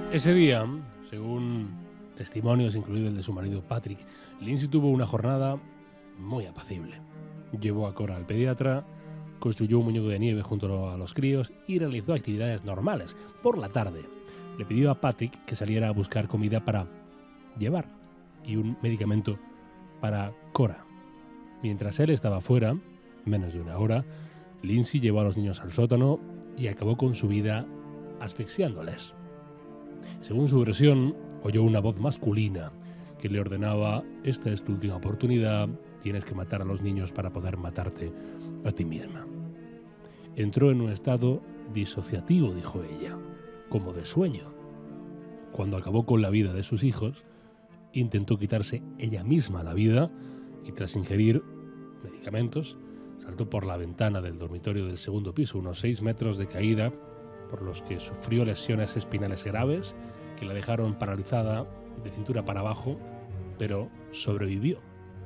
Ese día, según testimonios, incluido el de su marido Patrick, Lindsay tuvo una jornada muy apacible. Llevó a Cora al pediatra, construyó un muñeco de nieve junto a los críos y realizó actividades normales. Por la tarde, le pidió a Patrick que saliera a buscar comida para llevar y un medicamento para Cora. Mientras él estaba fuera, menos de una hora, Lindsay llevó a los niños al sótano y acabó con su vida asfixiándoles. Según su versión, oyó una voz masculina que le ordenaba: esta es tu última oportunidad, tienes que matar a los niños para poder matarte a ti misma. Entró en un estado disociativo, dijo ella, como de sueño. Cuando acabó con la vida de sus hijos, intentó quitarse ella misma la vida y tras ingerir medicamentos, saltó por la ventana del dormitorio del segundo piso, unos 6 metros de caída, por los que sufrió lesiones espinales graves que la dejaron paralizada de cintura para abajo, pero sobrevivió.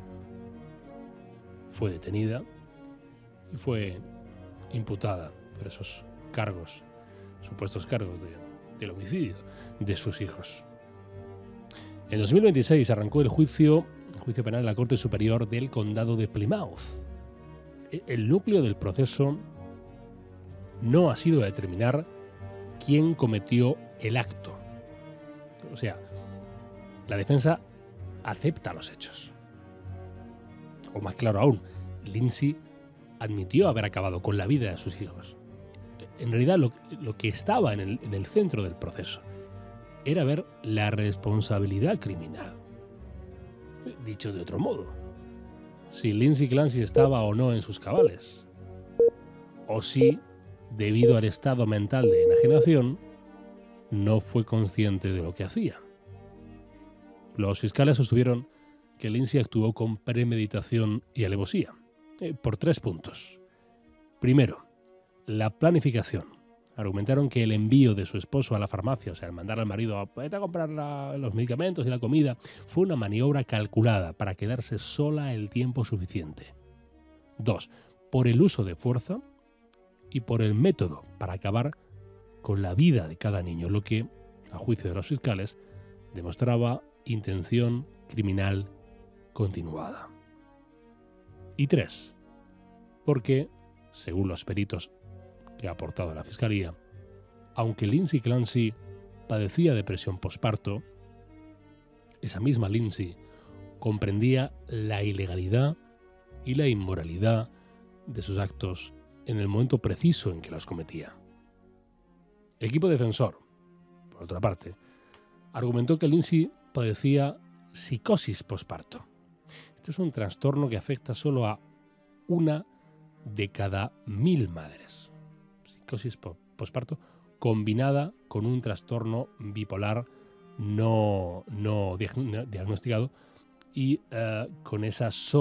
Fue detenida y fue imputada por esos cargos, supuestos cargos del homicidio de sus hijos. En 2026 arrancó el juicio penal en la Corte Superior del Condado de Plymouth. El núcleo del proceso no ha sido determinar quién cometió el acto. O sea, la defensa acepta los hechos. O más claro aún, Lindsay admitió haber acabado con la vida de sus hijos. En realidad, lo que estaba en el centro del proceso era ver la responsabilidad criminal. Dicho de otro modo, si Lindsay Clancy estaba o no en sus cabales, o si, debido al estado mental de enajenación, no fue consciente de lo que hacía. Los fiscales sostuvieron que Lindsay actuó con premeditación y alevosía, por 3 puntos. Primero, la planificación. Argumentaron que el envío de su esposo a la farmacia, o sea, el mandar al marido a comprar los medicamentos y la comida, fue una maniobra calculada para quedarse sola el tiempo suficiente. 2, por el uso de fuerza y por el método para acabar con la vida de cada niño, lo que, a juicio de los fiscales, demostraba intención criminal continuada. Y 3, porque, según los peritos que ha aportado la Fiscalía, aunque Lindsay Clancy padecía depresión posparto, esa misma Lindsay comprendía la ilegalidad y la inmoralidad de sus actos en el momento preciso en que los cometía. El equipo defensor, por otra parte, argumentó que Lindsay padecía psicosis posparto. Este es un trastorno que afecta solo a 1 de cada 1000 madres. Psicosis posparto combinada con un trastorno bipolar no diagnosticado y con esa